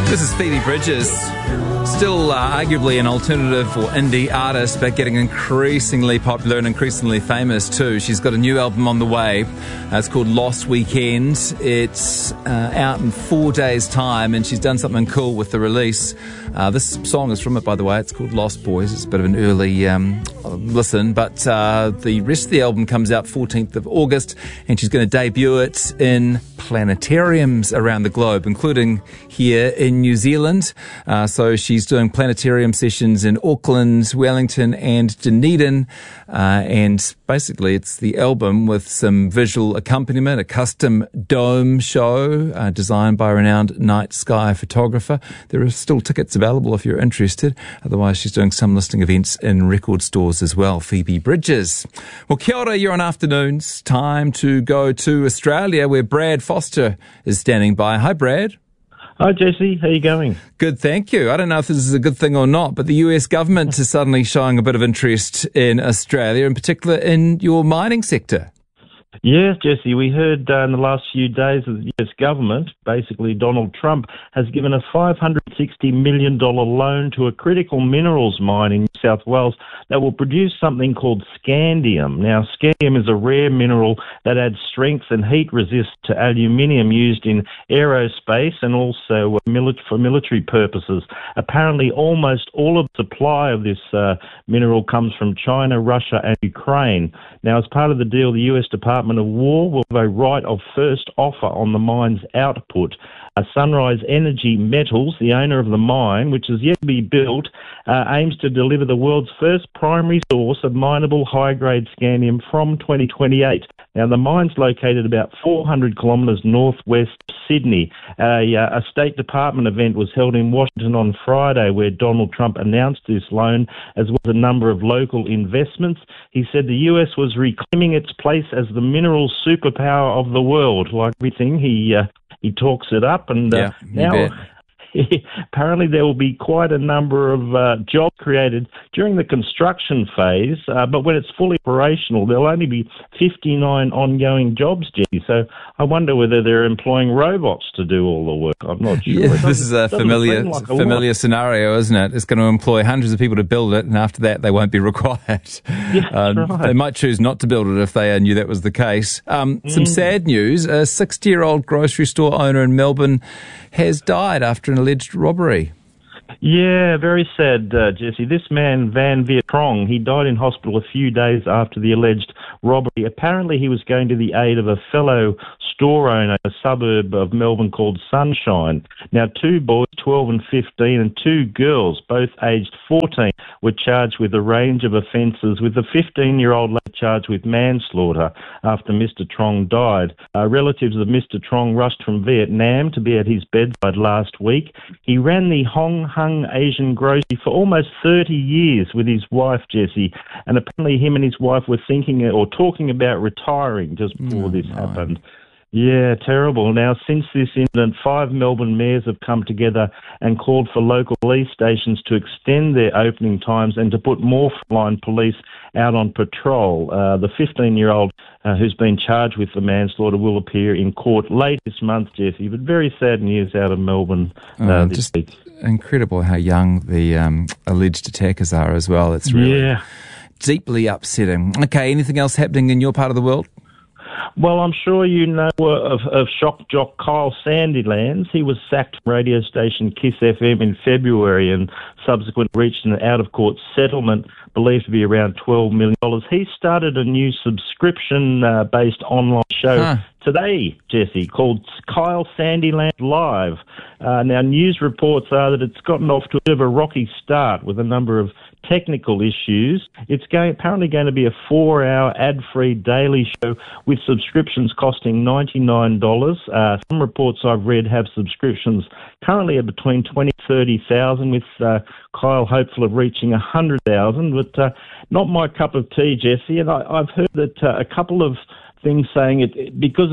This is Phoebe Bridgers, still arguably an alternative or indie artist, but getting increasingly popular and increasingly famous too. She's got a new album on the way. It's called Lost Weekend. It's out in 4 days' time, and she's done something cool with the release. This song is from it, by the way. It's called Lost Boys. It's a bit of an early listen, but the rest of the album comes out 14th of August, and she's going to debut it in planetariums around the globe, including here in New Zealand. So she's doing planetarium sessions in Auckland, Wellington and Dunedin. And basically it's the album with some visual accompaniment, a custom dome show designed by a renowned night sky photographer. There are still tickets available if you're interested. Otherwise, she's doing some listing events in record stores as well. Phoebe Bridgers. Well, kia ora, you're on Afternoons. Time to go to Australia, where Brad Foster is standing by. Hi, Brad. Hi, Jesse. How you going? Good, thank you. I don't know if this is a good thing or not, but the US government is suddenly showing a bit of interest in Australia, in particular in your mining sector. Yeah, Jesse, we heard in the last few days that the US government, basically Donald Trump, has given a $560 million loan to a critical minerals mine in New South Wales that will produce something called scandium. Now, scandium is a rare mineral that adds strength and heat resist to aluminium used in aerospace and also for military purposes. Apparently, almost all of the supply of this mineral comes from China, Russia and Ukraine. Now, as part of the deal, the US Department of War will have a right of first offer on the mine's output. Sunrise Energy Metals, the owner of the mine, which is yet to be built, aims to deliver the world's first primary source of mineable high-grade scandium from 2028. Now, the mine's located about 400 kilometres northwest of Sydney. A State Department event was held in Washington on Friday where Donald Trump announced this loan, as well as a number of local investments. He said the US was reclaiming its place as the mineral superpower of the world. Like everything, he talks it up, and now apparently there will be quite a number of jobs created during the construction phase, but when it's fully operational, there'll only be 59 ongoing jobs, Jesse. So I wonder whether they're employing robots to do all the work. I'm not sure. Yeah, this is a familiar scenario, isn't it? It's going to employ hundreds of people to build it, and after that they won't be required. Yeah, right. They might choose not to build it if they knew that was the case. Some sad news. A 60-year-old grocery store owner in Melbourne has died after an alleged robbery. Yeah, very sad, Jesse. This man, Van Viet Trong, he died in hospital a few days after the alleged robbery. Apparently he was going to the aid of a fellow store owner in a suburb of Melbourne called Sunshine. Now, two boys, 12 and 15, and two girls, both aged 14, were charged with a range of offences, with the 15-year-old later charged with manslaughter after Mr. Trong died. Relatives of Mr. Trong rushed from Vietnam to be at his bedside last week. He ran the Hong Hung Asian grocery for almost 30 years with his wife, Jesse, and apparently him and his wife were thinking or talking about retiring just before this happened. Yeah, terrible. Now, since this incident, 5 Melbourne mayors have come together and called for local police stations to extend their opening times and to put more frontline police out on patrol. The 15-year-old who's been charged with the manslaughter will appear in court late this month, Jesse. But very sad news out of Melbourne this week. Incredible how young the alleged attackers are as well. It's really deeply upsetting. Okay, anything else happening in your part of the world? Well, I'm sure you know of shock jock Kyle Sandilands. He was sacked from radio station Kiss FM in February and subsequently reached an out-of-court settlement believed to be around $12 million. He started a new subscription-based online show today, Jesse, called Kyle Sandilands Live. Now, news reports are that it's gotten off to a bit of a rocky start with a number of technical issues. It's apparently going to be a 4-hour ad-free daily show with subscriptions costing $99. Some reports I've read have subscriptions currently at between 20,000 and 30,000, with Kyle hopeful of reaching 100,000, but not my cup of tea, Jesse. And I've heard that a couple of things saying because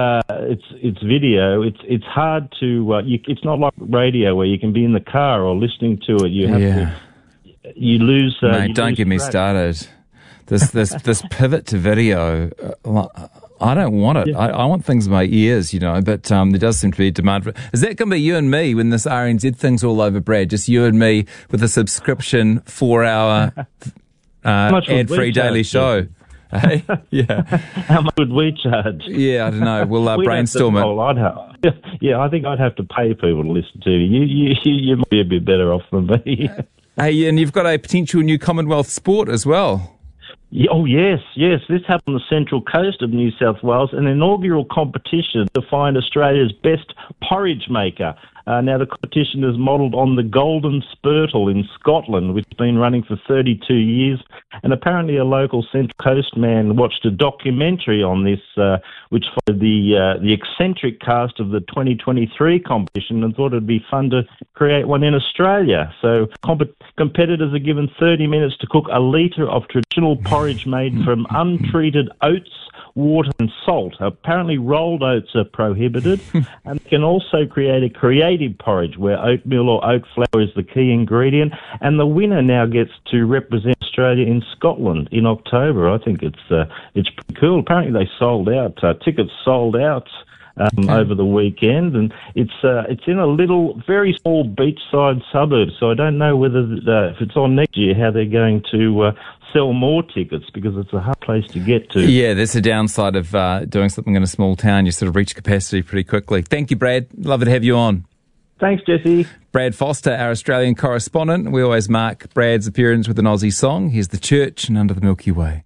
it's video. It's hard to. It's not like radio where you can be in the car or listening to it. You have to. You lose. Mate, don't get me started. This pivot to video. I don't want it. Yeah. I want things in my ears, but there does seem to be a demand for it. Is that going to be you and me when this RNZ thing's all over, Brad? Just you and me with a subscription 4-hour ad-free daily show? Hey? Yeah. How much would we charge? Yeah, I don't know. We'll brainstorm it. I think I'd have to pay people to listen to you. You might be a bit better off than me. Hey, and you've got a potential new Commonwealth sport as well. Yeah, oh, yes. This happened on the central coast of New South Wales, an inaugural competition to find Australia's best porridge maker. Now, the competition is modelled on the Golden Spurtle in Scotland, which has been running for 32 years. And apparently a local Central Coast man watched a documentary on this, which followed the eccentric cast of the 2023 competition, and thought it'd be fun to create one in Australia. So competitors are given 30 minutes to cook a litre of traditional porridge made from untreated oats, water and salt. Apparently rolled oats are prohibited, and they can also create a creative porridge where oatmeal or oat flour is the key ingredient, and the winner now gets to represent Australia in Scotland in October. I think it's pretty cool. Apparently they sold out, tickets sold out over the weekend, and it's in a little, very small beachside suburb, so I don't know whether, if it's on next year, how they're going to sell more tickets, because it's a hard place to get to. Yeah, that's the downside of doing something in a small town. You sort of reach capacity pretty quickly. Thank you, Brad. Love to have you on. Thanks, Jesse. Brad Foster, our Australian correspondent. We always mark Brad's appearance with an Aussie song. Here's The Church and Under the Milky Way.